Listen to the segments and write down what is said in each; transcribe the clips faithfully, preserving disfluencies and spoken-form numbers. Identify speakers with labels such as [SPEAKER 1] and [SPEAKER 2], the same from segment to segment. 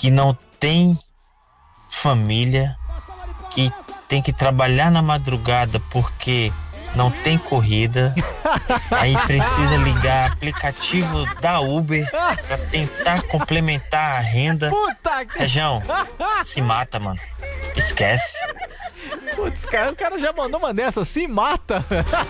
[SPEAKER 1] que não tem família, que tem que trabalhar na madrugada porque não tem corrida, aí precisa ligar aplicativo da Uber pra tentar complementar a renda.
[SPEAKER 2] Puta que...
[SPEAKER 1] Região, se mata, mano. Esquece.
[SPEAKER 2] Putz, cara, o cara já mandou uma dessa, se mata.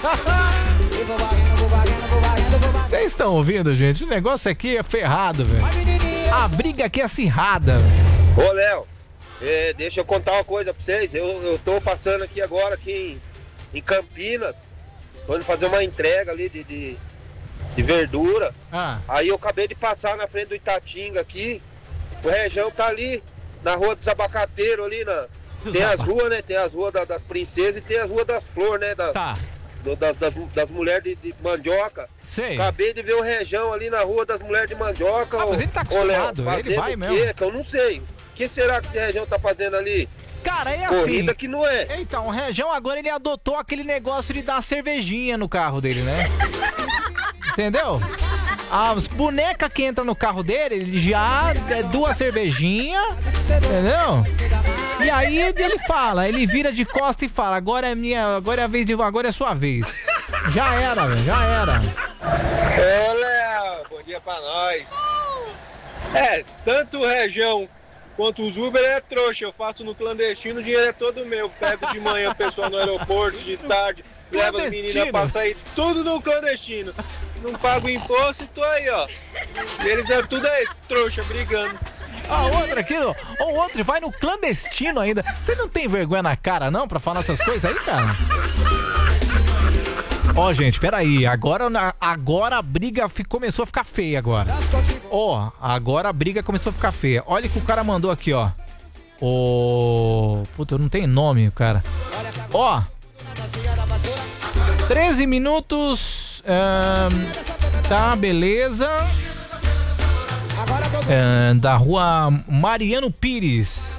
[SPEAKER 2] Vocês estão ouvindo, gente? O negócio aqui é ferrado, velho. A briga aqui é acirrada.
[SPEAKER 3] Ô, Léo, é, deixa eu contar uma coisa pra vocês. Eu, eu tô passando aqui agora, aqui em, em Campinas, tô indo fazer uma entrega ali de, de, de verdura.
[SPEAKER 2] Ah.
[SPEAKER 3] Aí eu acabei de passar na frente do Itatinga aqui. O Região tá ali, na rua dos abacateiros ali, na... Tem as ruas, né? Tem as ruas da, das princesas e tem as ruas das flores, né? Da,
[SPEAKER 2] tá.
[SPEAKER 3] Do, das, das, das mulheres de, de mandioca.
[SPEAKER 2] Sei.
[SPEAKER 3] Acabei de ver o Região ali na rua das mulheres de mandioca.
[SPEAKER 2] Ah, mas ele tá acostumado,
[SPEAKER 3] ô, Léo,
[SPEAKER 2] ele vai
[SPEAKER 3] o
[SPEAKER 2] mesmo.
[SPEAKER 3] quê? Que eu não sei. O que será que esse Região tá fazendo ali?
[SPEAKER 2] Cara, é assim.
[SPEAKER 3] Corrida que não é.
[SPEAKER 2] Então, o Região agora ele adotou aquele negócio de dar cervejinha no carro dele, né? Entendeu? As bonecas que entram no carro dele, ele já é duas cervejinhas, entendeu? E aí ele fala, ele vira de costa e fala, agora é minha, agora é a vez de, agora é sua vez. Já era, velho, já era.
[SPEAKER 3] Ô, Léo, bom dia pra nós. É, tanto o Região quanto os Uber é trouxa. Eu faço no clandestino, o dinheiro é todo meu. Pego de manhã o pessoal no aeroporto, de tarde, levo as meninas pra sair, tudo no clandestino. Não pago imposto e tô aí, ó. E eles é tudo aí, trouxa, brigando.
[SPEAKER 2] A outra aqui, ó, o outro vai no clandestino ainda. Você não tem vergonha na cara, não, pra falar essas coisas aí, cara? Ó, oh, gente, peraí, agora, agora a briga fi, começou a ficar feia agora. Ó, oh, agora a briga começou a ficar feia. Olha o que o cara mandou aqui, ó. O... Puta, eu não tenho nome, cara. Ó. Oh, treze minutos... Um, tá, beleza. Um, da rua Mariano Pires.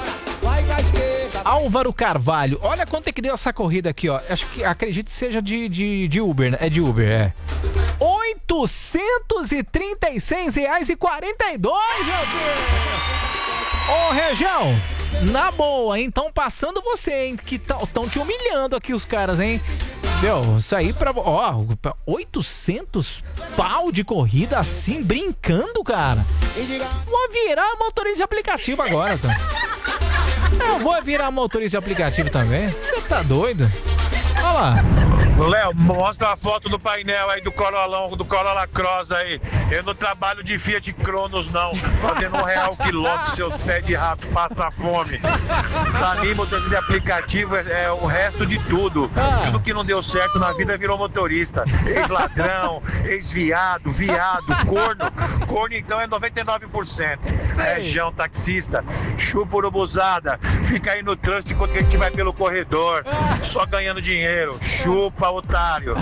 [SPEAKER 2] Álvaro Carvalho. Olha quanto é que deu essa corrida aqui, ó. Acho que, acredito que seja de, de, de Uber, né? É de Uber, é. oitocentos e trinta e seis reais e quarenta e dois, meu Deus! Ô, Região, na boa, hein? Tão passando você, hein? Que tão te humilhando aqui os caras, hein? Meu, isso aí pra... Ó, oitocentos pau de corrida assim, brincando, cara. Vou virar motorista de aplicativo agora, tá? Eu vou virar motorista de aplicativo também. Você tá doido? Olha lá.
[SPEAKER 4] Léo, mostra a foto do painel aí do Corolão, do Corolla Cross aí. Eu não trabalho de Fiat Cronos, não. Fazendo um real quilômetro, seus pés de rato passa fome. Pra mim, motorista de aplicativo é, é o resto de tudo. Tudo que não deu certo na vida virou motorista. Ex-ladrão, ex-viado, viado, corno. Corno, então, é noventa e nove por cento. Região taxista, chupa urubuzada. Fica aí no trânsito enquanto a gente vai pelo corredor. Só ganhando dinheiro. Chupa, otário.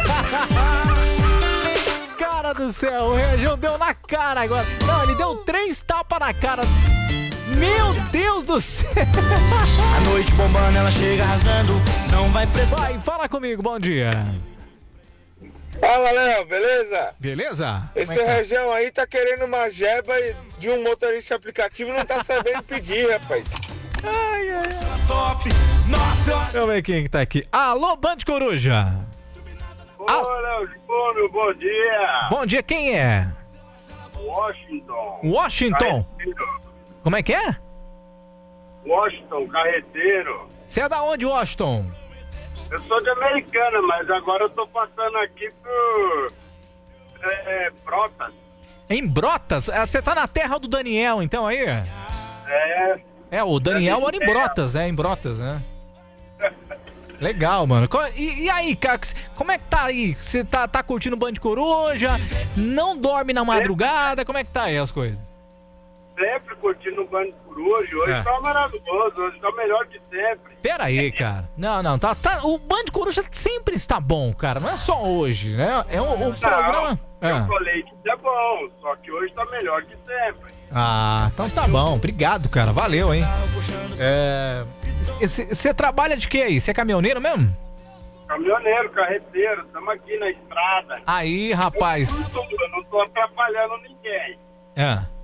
[SPEAKER 2] Cara do céu, o Região deu na cara agora. Não, ele deu três tapas na cara. Meu Deus do céu.
[SPEAKER 5] A noite bombando, ela chega rasgando. Não vai prestar.
[SPEAKER 2] Vai, fala comigo, bom dia.
[SPEAKER 3] Fala, Léo, beleza?
[SPEAKER 2] Beleza?
[SPEAKER 3] Esse é Região aí tá querendo uma jeba de um motorista de aplicativo e não tá sabendo pedir, rapaz.
[SPEAKER 2] Ai, ai, ai. Top. Nossa. Deixa eu ver quem que tá aqui. Alô, Band Coruja.
[SPEAKER 6] Ô, Léo Júnior, bom dia.
[SPEAKER 2] Bom dia, quem é?
[SPEAKER 6] Washington.
[SPEAKER 2] Washington.
[SPEAKER 6] Carreteiro.
[SPEAKER 2] Como é que é?
[SPEAKER 6] Washington, carreteiro.
[SPEAKER 2] Você é da onde, Washington?
[SPEAKER 6] Eu sou de Americana, mas agora eu tô passando aqui por... É, Brotas.
[SPEAKER 2] Em Brotas? Você tá na terra do Daniel, então, aí?
[SPEAKER 6] É...
[SPEAKER 2] É, o Daniel mora em Brotas, é, em Brotas, né? Legal, mano. E, e aí, cara, como é que tá aí? Você tá, tá curtindo o Band Coruja? Não dorme na madrugada? Como é que tá aí as coisas?
[SPEAKER 6] Sempre curtindo o Band Coruja. Hoje é. Tá maravilhoso, hoje tá melhor que sempre.
[SPEAKER 2] Pera aí, cara. Não, não, tá, tá, o Band Coruja sempre está bom, cara. Não é só hoje, né? É o, o
[SPEAKER 6] não,
[SPEAKER 2] programa...
[SPEAKER 6] Eu
[SPEAKER 2] é.
[SPEAKER 6] falei que isso é bom, só que hoje tá melhor que sempre.
[SPEAKER 2] Ah, então tá bom. Obrigado, cara. Valeu, hein? É... Você trabalha de quê aí? Você é caminhoneiro mesmo?
[SPEAKER 6] Caminhoneiro, carreteiro. Estamos aqui na estrada.
[SPEAKER 2] Aí, rapaz.
[SPEAKER 6] Eu, eu não tô atrapalhando ninguém.
[SPEAKER 2] É.